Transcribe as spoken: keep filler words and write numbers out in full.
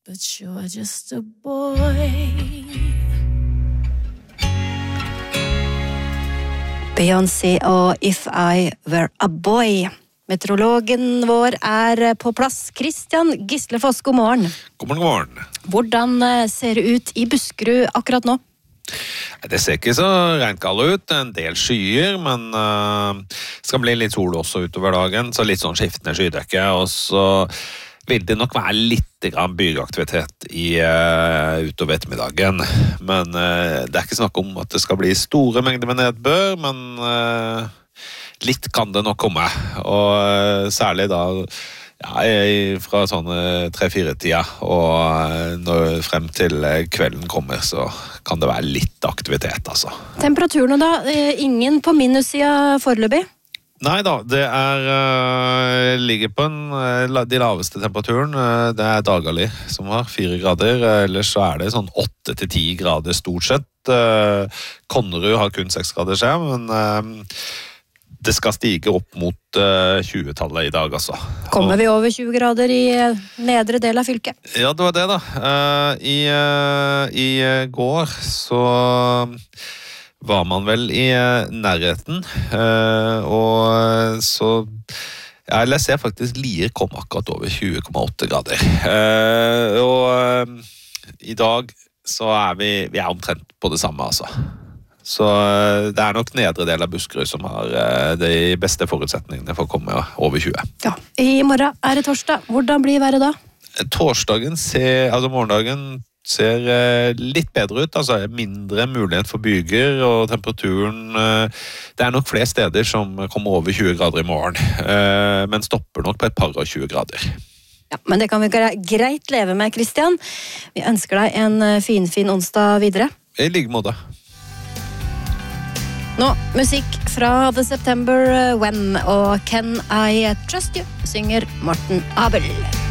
But you're just a boy. Beyoncé og If I Were a Boy. Meteorologen vår er på plass. Christian Gislefoss, god morgen. God morgen, god morgen. Hvordan ser det ut i Buskerud akkurat nå? Det ser ikke så rent galt ut. En del skyer, men uh, det skal bli litt sol også utover dagen. Så litt sånn skiftende skydekke. Og så vil det nok være litt grann byaktivitet i, uh, utover ettermiddagen. Men uh, det er ikke snakk om at det skal bli store mengder med nedbør, men uh, litt kan det nok komme. Og uh, særlig da ja, fra sånne tre-fire tida, og når frem til kvelden kommer, så kan det være litt aktivitet, altså. Temperaturene da? Ingen på minussida foreløpig? Nei da, det er, uh, ligger på en, uh, de laveste temperaturen. Uh, det er Dagali som har fire grader, uh, ellers så er det sånn åtte til ti grader stort sett. Uh, Konnerud har kun seks grader skjerm, men uh, det skal stige opp mot uh, tjue-tallet i dag, altså. Kommer vi over tjue grader i nedre del av fylket? Ja, det var det da. Uh, i, uh, I går så var man vel i uh, nærheten, uh, og så ja, jeg ser faktisk Lier kom akkurat over tjue komma åtte grader. Uh, og uh, i dag så er vi, vi er omtrent på det samme, altså. Så det er nok nedre del av Buskerud som har de beste forutsetningene for å komme over tjue. Ja, i morgen er det torsdag. Hvordan blir været da? Torsdagen ser, altså morgendagen ser litt bedre ut, altså mindre mulighet for byger, og temperaturen, det er nok flere steder som kommer over tjue grader i morgen, men stopper nok på et par og tjue grader. Ja, men det kan vi greit leve med, Christian. Vi ønsker deg en fin, fin onsdag videre. I like måte. Nå, musikk fra The September When og Can I Trust You, synger Morten Abel.